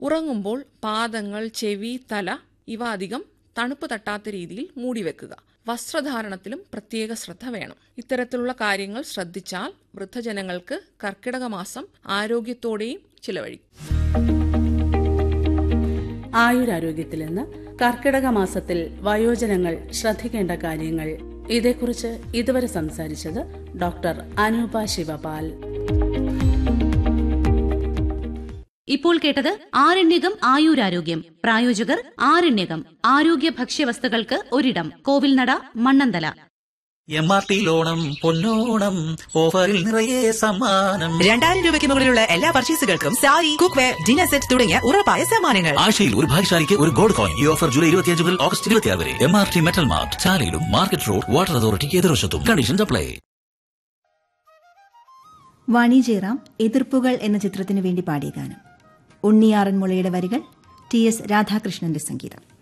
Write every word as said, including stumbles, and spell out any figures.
ഉറങ്ങുമ്പോൾ പാദങ്ങൾ, ചെവി, തല ഇവ അധികം തണുപ്പ് തട്ടാത്ത രീതിയിൽ മൂടിവെക്കുക. വസ്ത്രധാരണത്തിലും പ്രത്യേക ശ്രദ്ധ വേണം. ഇത്തരത്തിലുള്ള കാര്യങ്ങൾ ശ്രദ്ധിച്ചാൽ വൃദ്ധജനങ്ങൾക്ക് കർക്കിടക മാസം ആരോഗ്യത്തോടെയും ചിലവഴിക്കും. ആയുരാരോഗ്യത്തിൽ നിന്ന് കർക്കിടക മാസത്തിൽ വയോജനങ്ങൾ ശ്രദ്ധിക്കേണ്ട കാര്യങ്ങൾ, ഇതേക്കുറിച്ച് ഇതുവരെ സംസാരിച്ചത് ഡോക്ടർ അനൂപ ശിവപാൽ. ഇപ്പോൾ കേട്ടത് ആരണ്യകം ആയുരാരോഗ്യം. പ്രായോജകർ ആരണ്യകം ആരോഗ്യ ഭക്ഷ്യവസ്തുക്കൾക്ക് ഒരിടം, Kovilnada, Mannanthala. M R T ലോണം പൊന്നോണം, ഓഫറിൽ നിറയെ സമ്മാനം. രണ്ടായിരം രൂപയ്ക്ക് മുകളിലുള്ള എല്ലാ പർച്ചേസുകൾക്കും സാരി, കുക്ക്വെയർ, ഡിന്നർ സെറ്റ് തുടങ്ങിയ ഉറപ്പായ സമ്മാനങ്ങൾ. ആഴ്ചയിൽ ഒരു ഭാഗ്യശാലിക്ക് ഒരു ഗോൾഡ് കോയിൻ. ഈ ഓഫർ ജൂലൈ ഇരുപത്തിയഞ്ച് മുതൽ ഓഗസ്റ്റ് ഇരുപത്തിയാറ് വരെ. M R T metal mart, ചാലയിലും market road, water അതോറിറ്റിക്ക് എതിർവശത്തും. Conditions apply. വാണി ജയറാം എതിർപ്പുകൾ എന്ന ചിത്രത്തിനു വേണ്ടി പാടിയ ഗാനം. ഉണ്ണിയാറന്മുളയുടെ വരികൾ, ടി എസ് രാധാകൃഷ്ണന്റെ സംഗീതം.